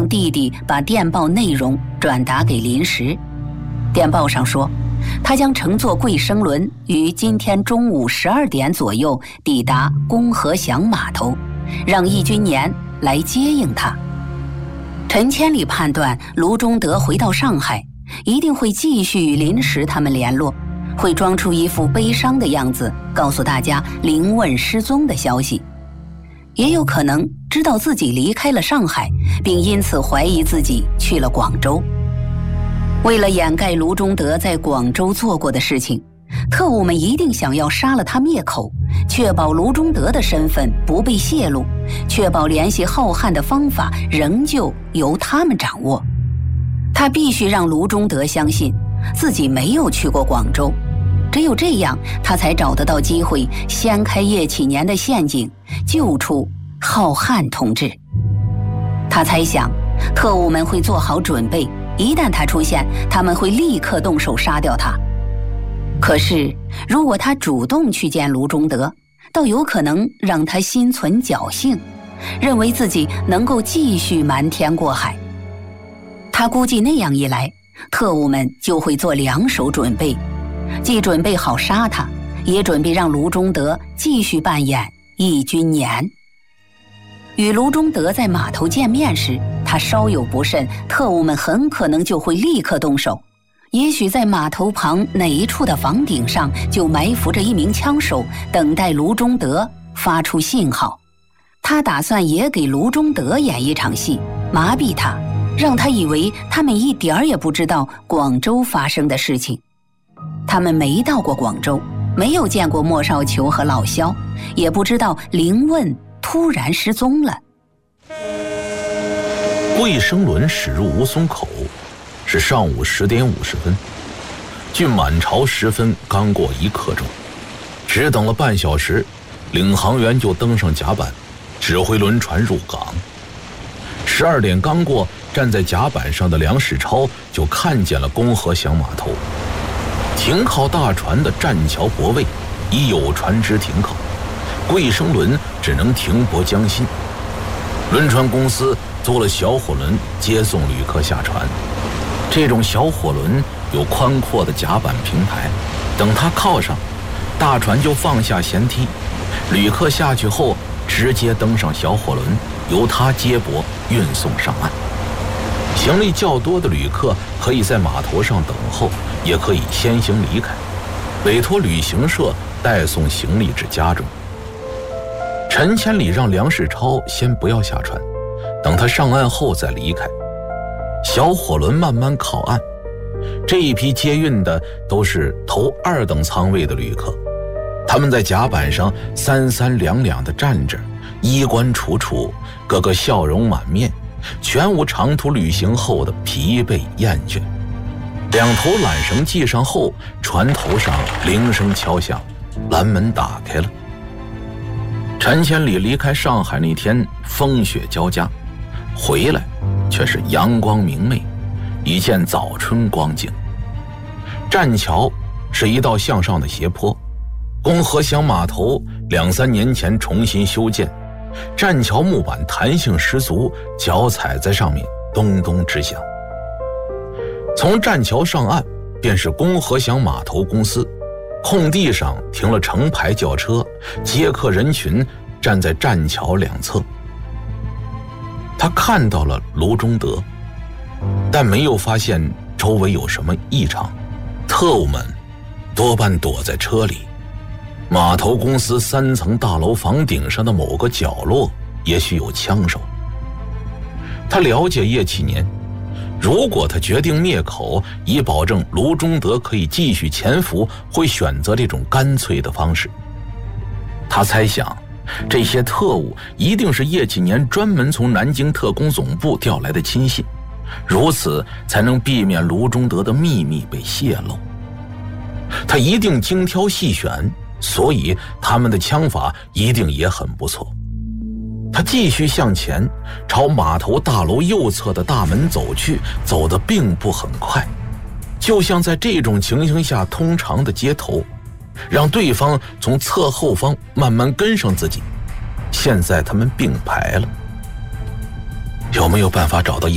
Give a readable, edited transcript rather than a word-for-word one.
让弟弟把电报内容转达给林石。电报上说，他将乘坐贵生轮于今天中午12点左右抵达公和祥码头，让易君年来接应他。陈千里判断卢中德回到上海，一定会继续与林石他们联络，会装出一副悲伤的样子，告诉大家林问失踪的消息。也有可能知道自己离开了上海，并因此怀疑自己去了广州。为了掩盖卢中德在广州做过的事情，特务们一定想要杀了他灭口，确保卢中德的身份不被泄露，确保联系浩瀚的方法仍旧由他们掌握。他必须让卢中德相信自己没有去过广州，只有这样，他才找得到机会掀开叶启年的陷阱，救出浩瀚同志。他猜想，特务们会做好准备，一旦他出现，他们会立刻动手杀掉他。可是，如果他主动去见卢中德，倒有可能让他心存侥幸，认为自己能够继续瞒天过海。他估计那样一来，特务们就会做两手准备，既准备好杀他，也准备让卢中德继续扮演易君年。与卢中德在码头见面时，他稍有不慎，特务们很可能就会立刻动手。也许在码头旁哪一处的房顶上就埋伏着一名枪手，等待卢中德发出信号。他打算也给卢中德演一场戏，麻痹他，让他以为他们一点儿也不知道广州发生的事情。他们没到过广州，没有见过莫少球和老肖，也不知道林问突然失踪了。 贵生轮驶入吴淞口是上午10点50分，距满潮时分刚过1刻钟，只等了半小时，领航员就登上甲板，指挥轮船入港。12点刚过，站在甲板上的梁世超就看见了公和祥码头，停靠大船的栈桥泊位已有船只停靠，贵生轮只能停泊江心。轮船公司租了小火轮接送旅客下船，这种小火轮有宽阔的甲板平台，等它靠上，大船就放下舷梯，旅客下去后直接登上小火轮，由它接驳运送上岸。行李较多的旅客可以在码头上等候，也可以先行离开，委托旅行社代送行李至家中。陈千里让梁世超先不要下船，等他上岸后再离开。小火轮慢慢靠岸，这一批接运的都是头2等舱位的旅客，他们在甲板上三三两两地站着，衣冠楚楚，个个笑容满面，全无长途旅行后的疲惫厌倦。2头缆绳系上后，船头上铃声敲响，栏门打开了。陈千里离开上海那天风雪交加，回来却是阳光明媚，一见早春光景。栈桥是一道向上的斜坡，公和祥码头2、3年前重新修建，栈桥木板弹性十足，脚踩在上面咚咚直响。从栈桥上岸便是公和祥码头公司，空地上停了成排轿车，接客人群站在栈桥2侧。他看到了卢中德，但没有发现周围有什么异常，特务们多半躲在车里。码头公司3层大楼房顶上的某个角落也许有枪手。他了解叶启年，如果他决定灭口，以保证卢中德可以继续潜伏，会选择这种干脆的方式。他猜想，这些特务一定是叶启年专门从南京特工总部调来的亲信，如此才能避免卢中德的秘密被泄露。他一定精挑细选，所以他们的枪法一定也很不错。他继续向前，朝码头大楼右侧的大门走去，走得并不很快，就像在这种情形下通常的街头，让对方从侧后方慢慢跟上自己。现在他们并排了，有没有办法找到